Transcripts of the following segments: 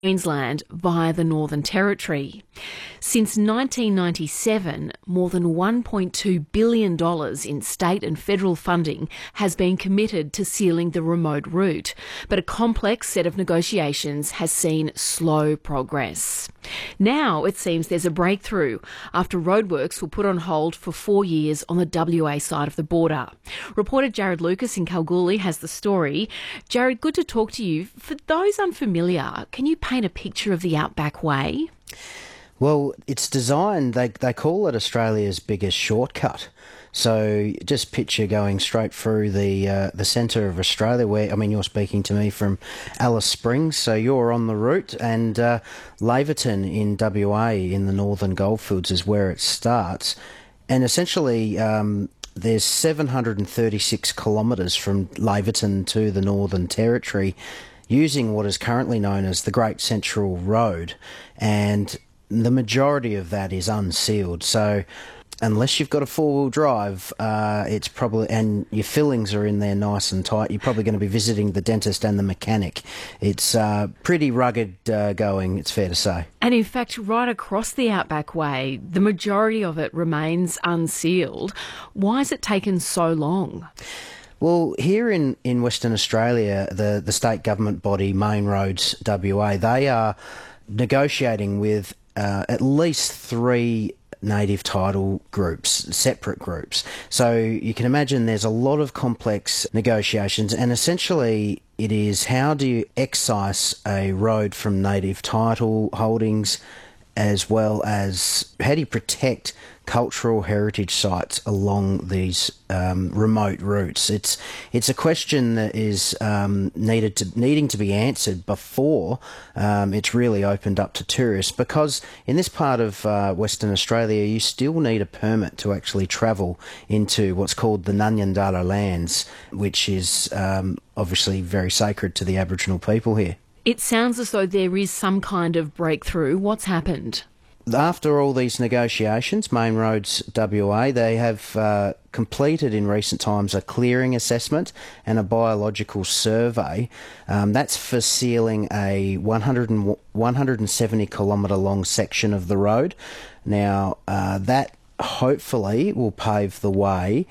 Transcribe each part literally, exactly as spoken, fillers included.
Queensland via the Northern Territory. Since nineteen ninety-seven, more than one point two billion dollars in state and federal funding has been committed to sealing the remote route, but a complex set of negotiations has seen slow progress. Now it seems there's a breakthrough after roadworks were put on hold for four years on the W A side of the border. Reporter Jared Lucas in Kalgoorlie has the story. Jared, good to talk to you. For those unfamiliar, can you paint a picture of the Outback Way? Well, it's designed, they they call it Australia's biggest shortcut. So just picture going straight through the uh, the centre of Australia where, I mean, you're speaking to me from Alice Springs, so you're on the route, and uh, Laverton in W A in the Northern Goldfields is where it starts. And essentially um, there's seven hundred thirty-six kilometres from Laverton to the Northern Territory using what is currently known as the Great Central Road, and the majority of that is unsealed. So unless you've got a four-wheel drive, uh, it's probably, and your fillings are in there nice and tight, you're probably going to be visiting the dentist and the mechanic. It's uh, pretty rugged uh, going, it's fair to say. And in fact, right across the Outback Way, the majority of it remains unsealed. Why has it taken so long? Well, here in, in Western Australia, the, the state government body, Main Roads W A, they are negotiating with uh, at least three native title groups, separate groups. So you can imagine there's a lot of complex negotiations, and essentially it is how do you excise a road from native title holdings, as well as how do you protect cultural heritage sites along these um, remote routes. It's it's a question that is um, needed to needing to be answered before um, it's really opened up to tourists, because in this part of uh, Western Australia you still need a permit to actually travel into what's called the Nanyandara lands, which is um, obviously very sacred to the Aboriginal people here. It sounds as though there is some kind of breakthrough. What's happened? After all these negotiations, Main Roads W A, they have uh, completed in recent times a clearing assessment and a biological survey. Um, that's for sealing a one hundred and, one hundred seventy kilometre long section of the road. Now, uh, that hopefully will pave the way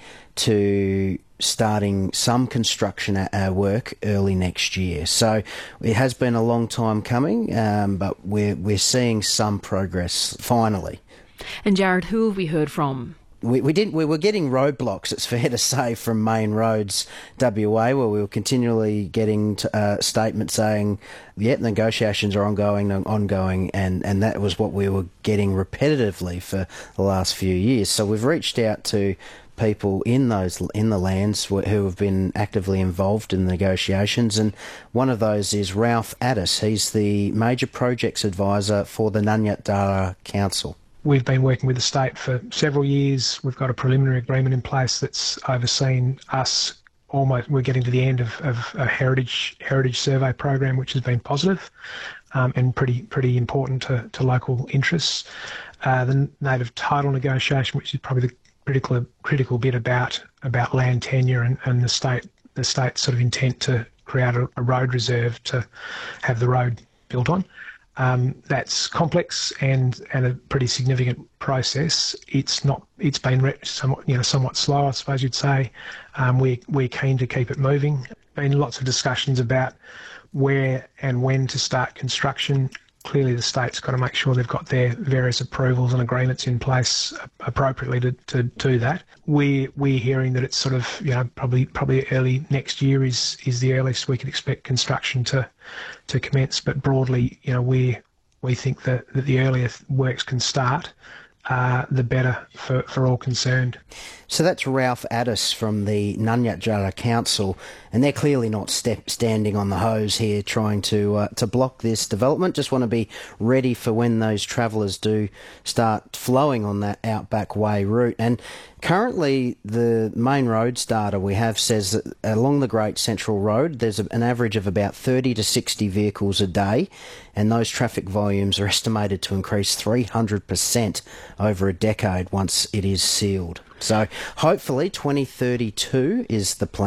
to starting some construction at our work early next year. So it has been a long time coming, um, but we're we're seeing some progress finally. And Jared, who have we heard from? We, we didn't. We were getting roadblocks, it's fair to say, from Main Roads W A, where we were continually getting to, uh, statements saying, "Yeah, negotiations are ongoing, ongoing," and and that was what we were getting repetitively for the last few years. So we've reached out to people in those in the lands who have been actively involved in the negotiations, and one of those is Ralph Addis. He's the major projects advisor for the Nanyandara Council. We've been working with the state for several years. We've got a preliminary agreement in place that's overseen us almost, we're getting to the end of, of a heritage heritage survey program, which has been positive, um, and pretty pretty important to, to local interests. Uh, the native title negotiation, which is probably the critical critical bit about about land tenure and, and the state the state's sort of intent to create a, a road reserve to have the road built on. Um, that's complex and and a pretty significant process. It's not it's been re- somewhat you know somewhat slow, I suppose you'd say. Um, we we're keen to keep it moving. Been lots of discussions about where and when to start construction. Clearly the state's got to make sure they've got their various approvals and agreements in place appropriately to, to do that. We, we're hearing that it's sort of, you know, probably probably early next year is is the earliest we could expect construction to to commence. But broadly, you know, we we think that, that the earlier works can start, uh, the better for, for all concerned. So that's Ralph Addis from the Nanyandara Council, and they're clearly not step, standing on the hose here trying to uh, to block this development. Just want to be ready for when those travellers do start flowing on that Outback Way route. And currently the Main Roads data we have says that along the Great Central Road there's an average of about thirty to sixty vehicles a day, and those traffic volumes are estimated to increase three hundred percent over a decade once it is sealed. So hopefully twenty thirty-two is the plan.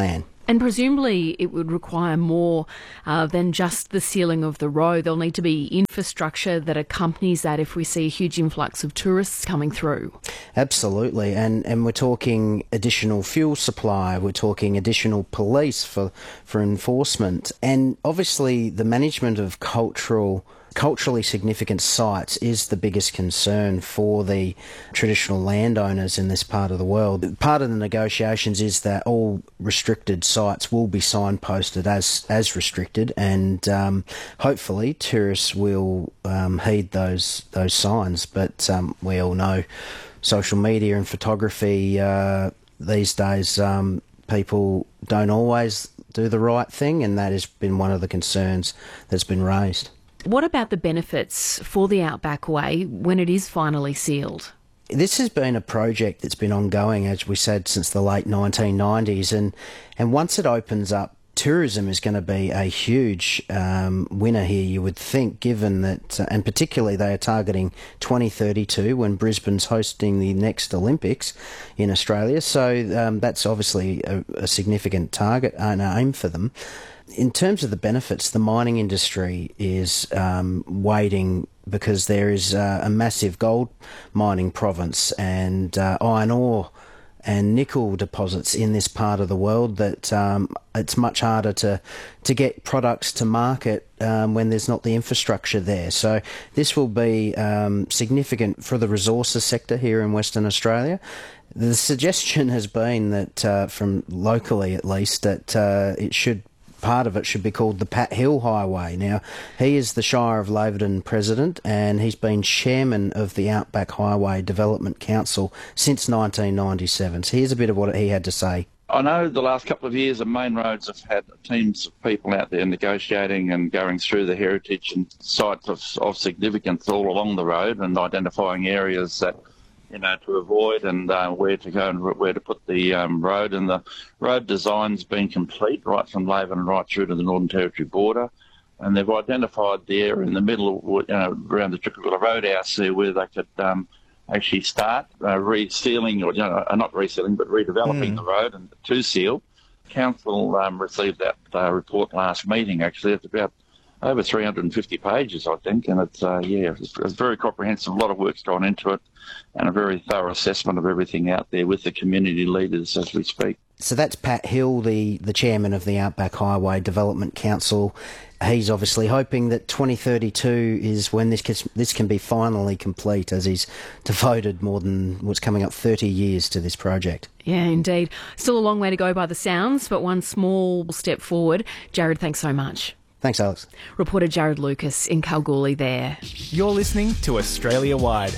And presumably it would require more uh, than just the sealing of the road. There'll need to be infrastructure that accompanies that if we see a huge influx of tourists coming through. Absolutely. And and we're talking additional fuel supply, we're talking additional police for, for enforcement. And obviously the management of cultural Culturally significant sites is the biggest concern for the traditional landowners in this part of the world. Part of the negotiations is that all restricted sites will be signposted as as restricted, and um, hopefully tourists will um, heed those those signs. But um, we all know social media and photography uh, these days, um, people don't always do the right thing, and that has been one of the concerns that's been raised. What about the benefits for the Outback Way when it is finally sealed? This has been a project that's been ongoing, as we said, since the late nineteen nineties, and, and once it opens up, tourism is going to be a huge um, winner here, you would think, given that, uh, and particularly they are targeting twenty thirty-two when Brisbane's hosting the next Olympics in Australia, so um, that's obviously a, a significant target and aim for them. In terms of the benefits, the mining industry is um, waiting because there is uh, a massive gold mining province and uh, iron ore and nickel deposits in this part of the world that um, it's much harder to to get products to market um, when there's not the infrastructure there. So this will be um, significant for the resources sector here in Western Australia. The suggestion has been that, uh, from locally at least, that uh, it should part of it should be called the Pat Hill Highway. Now, he is the Shire of Laverton president, and he's been chairman of the Outback Highway Development Council since nineteen ninety-seven. So here's a bit of what he had to say. I know the last couple of years the main roads have had teams of people out there negotiating and going through the heritage and sites of, of significance all along the road and identifying areas that, you know, to avoid and uh, where to go and where to put the um, road. And the road design's been complete right from Laverton right through to the Northern Territory border. And they've identified the area in the middle, you know, around the Chuckabilla Roadhouse there where they could um, actually start uh, resealing, or, you know, uh, not resealing, but redeveloping mm. the road and to seal. Council um, received that uh, report last meeting, actually. It's about over three hundred fifty pages, I think, and it's, uh, yeah, it's, it's very comprehensive. A lot of work's gone into it and a very thorough assessment of everything out there with the community leaders as we speak. So that's Pat Hill, the, the chairman of the Outback Highway Development Council. He's obviously hoping that twenty thirty-two is when this can, this can be finally complete, as he's devoted more than what's coming up thirty years to this project. Yeah, indeed. Still a long way to go by the sounds, but one small step forward. Jared, thanks so much. Thanks, Alex. Reporter Jared Lucas in Kalgoorlie there. You're listening to Australia Wide.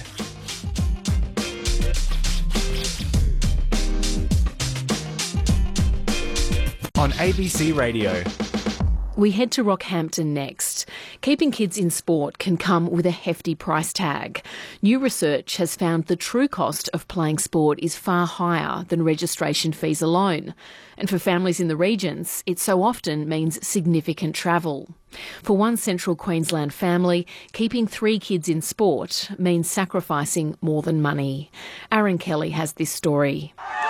On A B C Radio. We head to Rockhampton next. Keeping kids in sport can come with a hefty price tag. New research has found the true cost of playing sport is far higher than registration fees alone. And for families in the regions, it so often means significant travel. For one Central Queensland family, keeping three kids in sport means sacrificing more than money. Aaron Kelly has this story.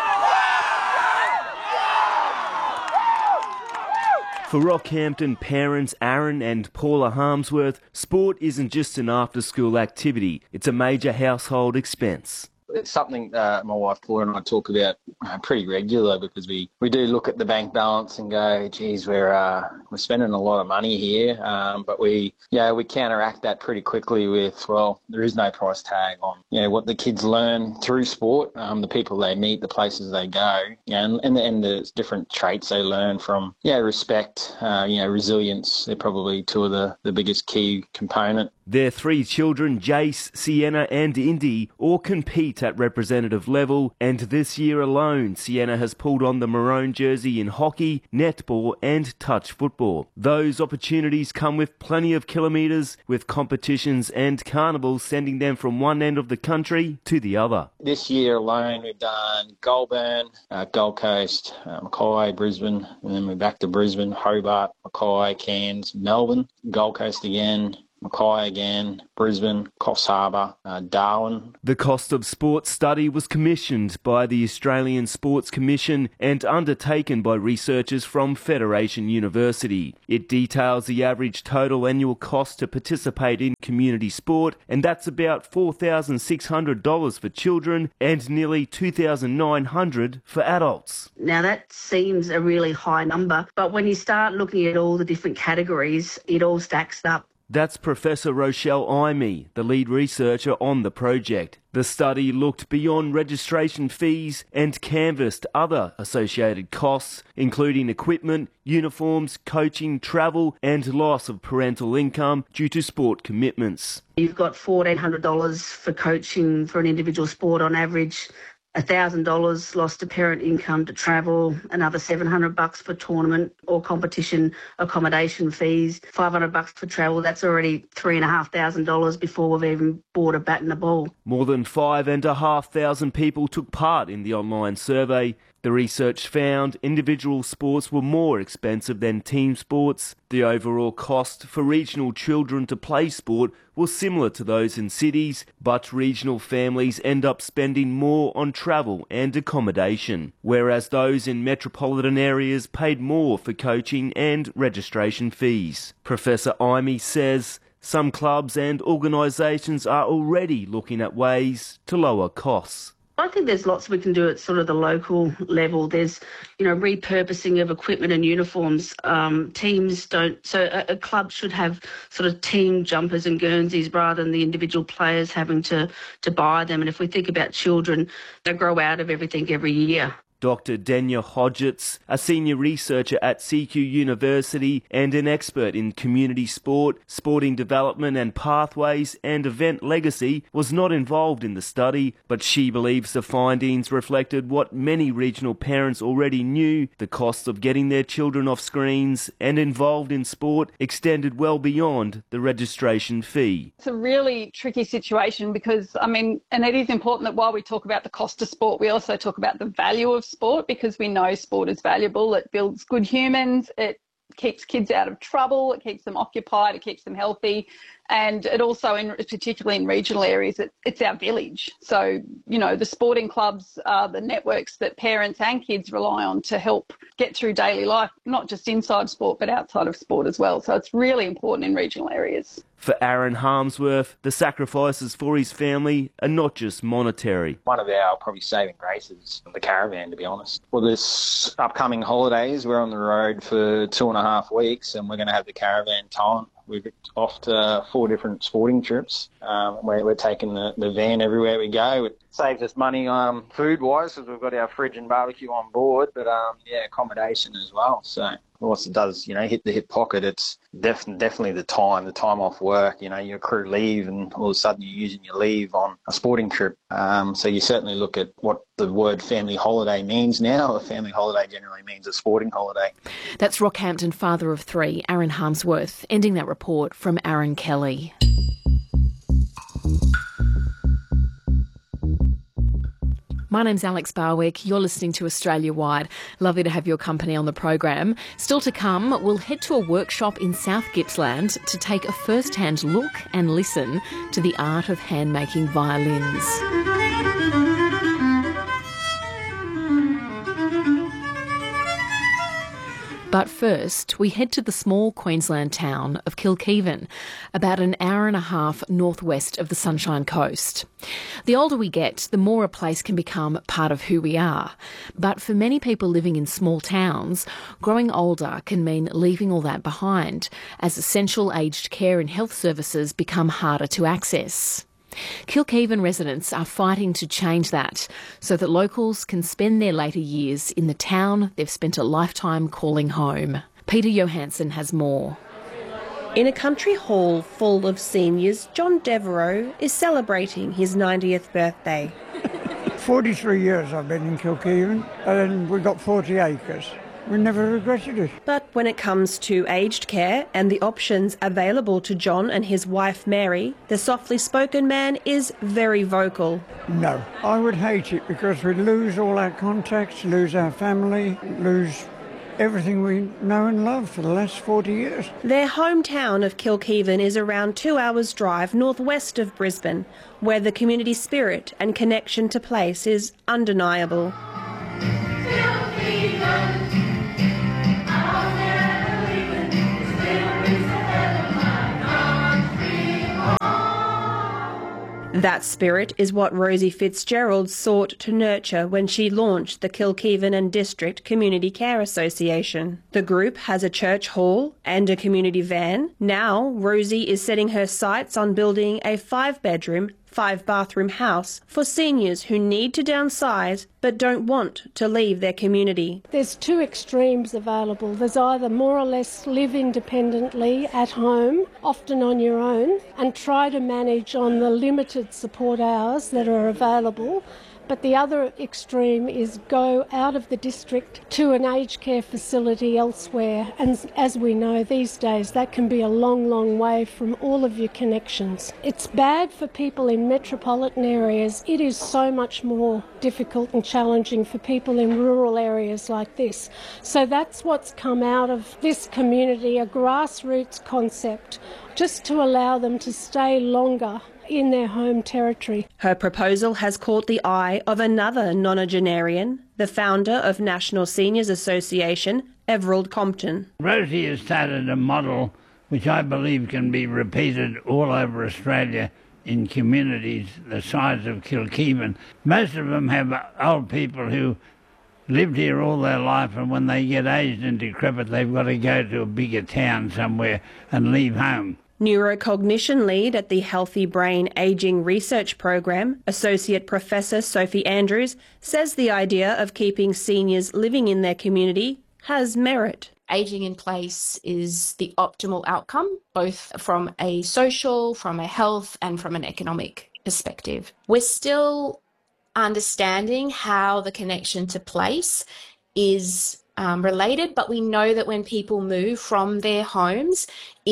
For Rockhampton parents Aaron and Paula Harmsworth, sport isn't just an after-school activity, it's a major household expense. It's something uh, my wife Paula and I talk about uh, pretty regular because we, we do look at the bank balance and go, geez, we're uh, we're spending a lot of money here, um, but we yeah we counteract that pretty quickly with, well, there is no price tag on you know what the kids learn through sport, um, the people they meet, the places they go, you know, and and the, and the different traits they learn from yeah respect, uh, you know resilience. They're probably two of the, the biggest key component. Their three children, Jace, Sienna and Indy, all compete at representative level, and this year alone, Sienna has pulled on the maroon jersey in hockey, netball and touch football. Those opportunities come with plenty of kilometres, with competitions and carnivals sending them from one end of the country to the other. This year alone, we've done Goulburn, uh, Gold Coast, uh, Mackay, Brisbane, and then we're back to Brisbane, Hobart, Mackay, Cairns, Melbourne, Gold Coast again, Mackay again, Brisbane, Coffs Harbour, uh, Darwin. The Cost of Sport study was commissioned by the Australian Sports Commission and undertaken by researchers from Federation University. It details the average total annual cost to participate in community sport, and that's about four thousand six hundred dollars for children and nearly two thousand nine hundred dollars for adults. Now that seems a really high number, but when you start looking at all the different categories, it all stacks up. That's Professor Rochelle Imey, the lead researcher on the project. The study looked beyond registration fees and canvassed other associated costs, including equipment, uniforms, coaching, travel and loss of parental income due to sport commitments. You've got fourteen hundred dollars for coaching for an individual sport on average, one thousand dollars lost to parent income to travel, another seven hundred bucks for tournament or competition accommodation fees, five hundred bucks for travel. That's already three and a half thousand dollars before we've even bought a bat and a ball. More than five and a half thousand people took part in the online survey. The research found individual sports were more expensive than team sports. The overall cost for regional children to play sport was similar to those in cities, but regional families end up spending more on travel and accommodation, whereas those in metropolitan areas paid more for coaching and registration fees. Professor Imey says some clubs and organisations are already looking at ways to lower costs. I think there's lots we can do at sort of the local level. There's, you know, repurposing of equipment and uniforms. Um, teams don't, so a, a club should have sort of team jumpers and Guernseys rather than the individual players having to, to buy them. And if we think about children, they grow out of everything every year. Doctor Denya Hodgetts, a senior researcher at C Q University and an expert in community sport, sporting development and pathways and event legacy, was not involved in the study, but she believes the findings reflected what many regional parents already knew: the cost of getting their children off screens and involved in sport extended well beyond the registration fee. It's a really tricky situation because, I mean, and it is important that while we talk about the cost of sport, we also talk about the value of sport, because we know sport is valuable. It builds good humans, it keeps kids out of trouble, it keeps them occupied, it keeps them healthy, and it also, in, particularly in regional areas, it, it's our village. So, you know, the sporting clubs are the networks that parents and kids rely on to help get through daily life, not just inside sport but outside of sport as well. So it's really important in regional areas. For Aaron Harmsworth, the sacrifices for his family are not just monetary. One of our probably saving graces, the caravan, to be honest. Well, this upcoming holidays, we're on the road for two and a half weeks and we're going to have the caravan towing. We've off to four different sporting trips. Um, we're, we're taking the, the van everywhere we go. It saves us money um, food-wise because we've got our fridge and barbecue on board, but um, yeah, accommodation as well. So once it does, you know, hit the hip pocket, it's def- definitely the time, the time off work. You know, your crew leave and all of a sudden you're using your leave on a sporting trip. Um, so you certainly look at what the word family holiday means now. A family holiday generally means a sporting holiday. That's Rockhampton father of three, Aaron Harmsworth, ending that report from Aaron Kelly. My name's Alex Barwick. You're listening to Australia Wide. Lovely to have your company on the program. Still to come, we'll head to a workshop in South Gippsland to take a first-hand look and listen to the art of hand-making violins. But first, we head to the small Queensland town of Kilkivan, about an hour and a half northwest of the Sunshine Coast. The older we get, the more a place can become part of who we are. But for many people living in small towns, growing older can mean leaving all that behind, as essential aged care and health services become harder to access. Kilkivan residents are fighting to change that so that locals can spend their later years in the town they've spent a lifetime calling home. Peter Johansson has more. In a country hall full of seniors, John Devereaux is celebrating his ninetieth birthday. forty-three years I've been in Kilkivan and we've got forty acres. We never regretted it. But when it comes to aged care and the options available to John and his wife Mary, the softly spoken man is very vocal. No, I would hate it because we'd lose all our contacts, lose our family, lose everything we know and love for the last forty years. Their hometown of Kilkheven is around two hours' drive northwest of Brisbane, where the community spirit and connection to place is undeniable. That spirit is what Rosie Fitzgerald sought to nurture when she launched the Kilkheven and District Community Care Association. The group has a church hall and a community van. Now, Rosie is setting her sights on building a five-bedroom, five-bathroom house for seniors who need to downsize but don't want to leave their community. There's two extremes available. There's either more or less live independently at home, often on your own, and try to manage on the limited support hours that are available. But the other extreme is go out of the district to an aged care facility elsewhere. And as we know these days, that can be a long, long way from all of your connections. It's bad for people in metropolitan areas. It is so much more difficult and challenging for people in rural areas like this. So that's what's come out of this community, a grassroots concept, just to allow them to stay longer in their home territory. Her proposal has caught the eye of another nonagenarian, the founder of National Seniors Association, Everald Compton. Rosie has started a model which I believe can be repeated all over Australia in communities the size of Kilkheven. Most of them have old people who lived here all their life, and when they get aged and decrepit, they've got to go to a bigger town somewhere and leave home. Neurocognition lead at the Healthy Brain Ageing Research Program, Associate Professor Sophie Andrews, says the idea of keeping seniors living in their community has merit. Ageing in place is the optimal outcome, both from a social, from a health and from an economic perspective. We're still understanding how the connection to place is Um, related, but we know that when people move from their homes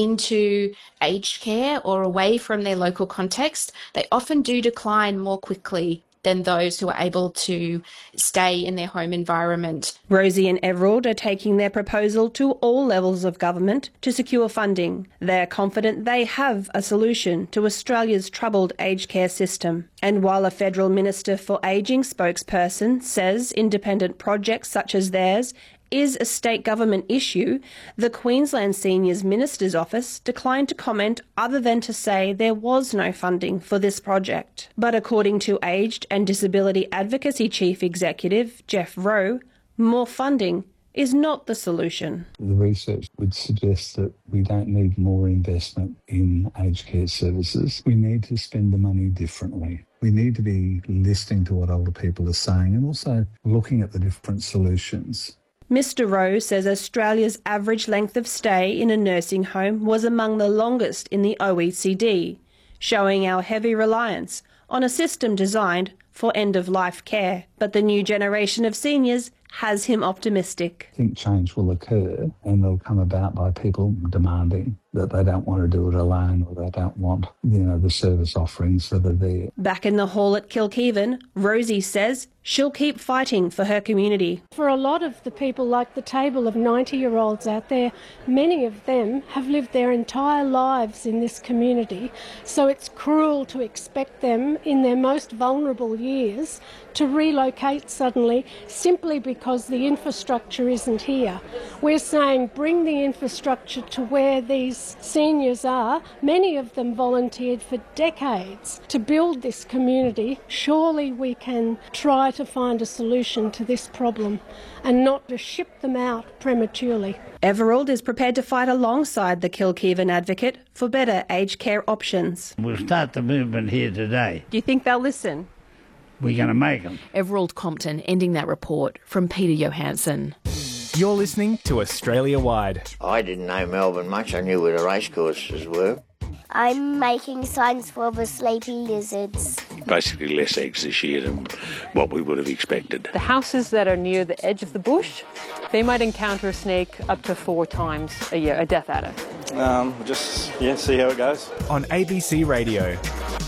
into aged care or away from their local context, they often do decline more quickly than those who are able to stay in their home environment. Rosie and Everald are taking their proposal to all levels of government to secure funding. They're confident they have a solution to Australia's troubled aged care system. And while a Federal Minister for Ageing spokesperson says independent projects such as theirs is a state government issue, the Queensland Seniors Minister's Office declined to comment other than to say there was no funding for this project. But according to Aged and Disability Advocacy Chief Executive Jeff Rowe, more funding is not the solution. The research would suggest that we don't need more investment in aged care services. We need to spend the money differently. We need to be listening to what older people are saying and also looking at the different solutions. Mister Rowe says Australia's average length of stay in a nursing home was among the longest in the O E C D, showing our heavy reliance on a system designed for end-of-life care. But the new generation of seniors has him optimistic. I think change will occur and they'll come about by people demanding that they don't want to do it alone or they don't want, you know, the service offerings that are there. Back in the hall at Kilkheven, Rosie says she'll keep fighting for her community. For a lot of the people like the table of ninety-year-olds out there, many of them have lived their entire lives in this community, so it's cruel to expect them in their most vulnerable years to relocate suddenly simply because the infrastructure isn't here. We're saying bring the infrastructure to where these seniors are. Many of them volunteered for decades to build this community. Surely we can try to find a solution to this problem and not to ship them out prematurely. Everald is prepared to fight alongside the Kilkheven advocate for better aged care options. We'll start the movement here today. Do you think they'll listen? We're going to make them. Everald Compton ending that report from Peter Johansson. You're listening to Australia Wide. I didn't know Melbourne much. I knew where the racecourses were. I'm making signs for the sleepy lizards. Basically less eggs this year than what we would have expected. The houses that are near the edge of the bush, they might encounter a snake up to four times a year, a death adder. Um, just, yeah, see how it goes. On A B C Radio.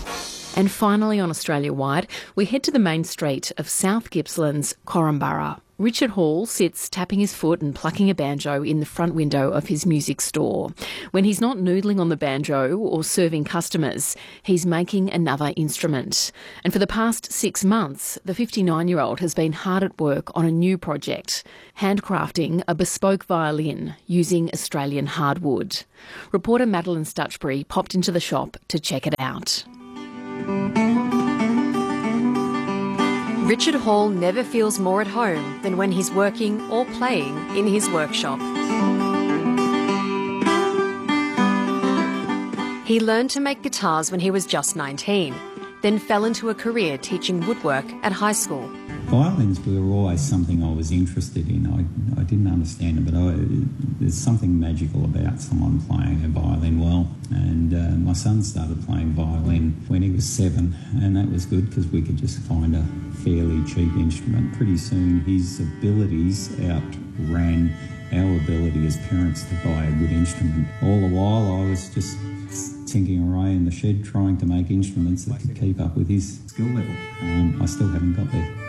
And finally on Australia Wide, we head to the main street of South Gippsland's Korumburra. Richard Hall sits tapping his foot and plucking a banjo in the front window of his music store. When he's not noodling on the banjo or serving customers, he's making another instrument. And for the past six months, the fifty-nine-year-old has been hard at work on a new project, handcrafting a bespoke violin using Australian hardwood. Reporter Madeline Stutchbury popped into the shop to check it out. Richard Hall never feels more at home than when he's working or playing in his workshop. He learned to make guitars when he was just nineteen, then fell into a career teaching woodwork at high school. Violins were always something I was interested in. I, I didn't understand it, but I, there's something magical about someone playing a violin well. And uh, my son started playing violin when he was seven, and that was good because we could just find a fairly cheap instrument. Pretty soon his abilities outran our ability as parents to buy a good instrument. All the while I was just tinking away in the shed trying to make instruments that could keep up with his skill level. Um, I still haven't got there.